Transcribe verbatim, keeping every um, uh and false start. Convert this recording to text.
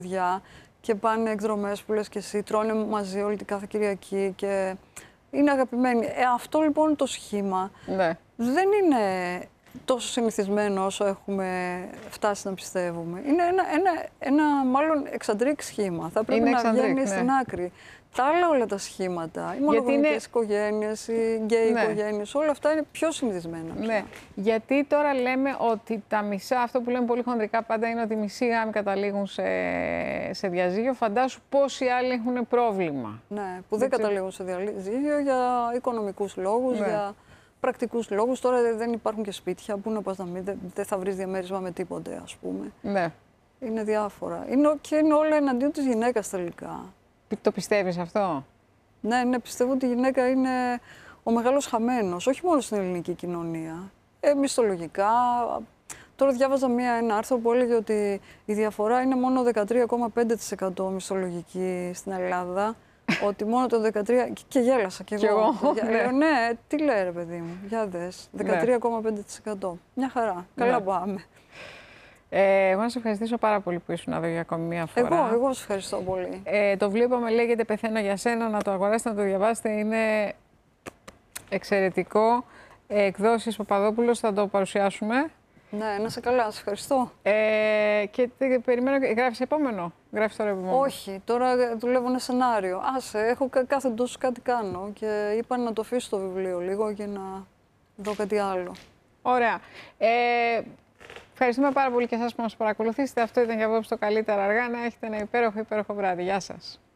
παιδιά και πάνε εκδρομές που λες και εσύ, τρώνε μαζί όλη την κάθε Κυριακή και είναι αγαπημένοι. Ε, αυτό λοιπόν το σχήμα ναι. δεν είναι τόσο συνηθισμένο όσο έχουμε φτάσει να πιστεύουμε. Είναι ένα, ένα, ένα μάλλον εξαντρίκ σχήμα. Θα πρέπει είναι να βγαίνει ναι. στην άκρη. Τα άλλα όλα τα σχήματα, οι μονογονικές είναι... οικογένειες, οι γκέι ναι. οικογένειες, όλα αυτά είναι πιο συνηθισμένα πια. Ναι. Γιατί τώρα λέμε ότι τα μισά, αυτό που λέμε πολύ χονδρικά πάντα είναι ότι οι μισοί γάμοι καταλήγουν σε, σε διαζύγιο. Φαντάσου πόσοι άλλοι έχουν πρόβλημα. Ναι, που δεν Έτσι. καταλήγουν σε διαζύγιο για οικονομικούς λόγους, ναι. για πρακτικούς λόγους. Τώρα δεν υπάρχουν και σπίτια, πού να πας να μην, δεν θα βρεις διαμέρισμα με τίποτε, ας πούμε. Ναι. Είναι διάφορα. Είναι, και είναι όλα εναντίον της γυναίκας τελικά. Το πιστεύεις αυτό? Ναι, ναι, πιστεύω ότι η γυναίκα είναι ο μεγάλος χαμένος, όχι μόνο στην ελληνική κοινωνία. Ε, μισθολογικά. Τώρα διάβαζα μία, ένα άρθρο που έλεγε ότι η διαφορά είναι μόνο δεκατρία κόμμα πέντε τοις εκατό μισθολογική στην Ελλάδα. Ότι μόνο το δεκατρία τοις εκατό. Και γέλασα κι εγώ. Κι εγώ ναι. ναι, τι λέει ρε παιδί μου, για δες. δεκατρία κόμμα πέντε τοις εκατό. Μια χαρά. Καλά ναι. πάμε. Ε, εγώ να σε ευχαριστήσω πάρα πολύ που ήσουν εδώ για ακόμη μία φορά. Εγώ, εγώ σε ευχαριστώ πολύ. Ε, το βλέπαμε, λέγεται «Πεθαίνω για σένα», να το αγοράσετε, να το διαβάσετε. Είναι εξαιρετικό. Ε, εκδόσεις Παπαδόπουλος, θα το παρουσιάσουμε. Ναι, να σε καλά, σε ευχαριστώ. Ε, και περιμένω, γράφεις επόμενο, γράφεις τώρα επόμενο. Όχι, τώρα δουλεύω ένα σενάριο. Άσε, έχω κάθε τόσο κάτι κάνω και είπα να το αφήσω το βιβλίο λίγο και να δω κάτι άλλο. Ωραία. Ε, Ευχαριστούμε πάρα πολύ και εσάς που μας παρακολουθήσετε. Αυτό ήταν για απόψε το Καλύτερα Αργά. Να έχετε ένα υπέροχο, υπέροχο βράδυ. Γεια σας.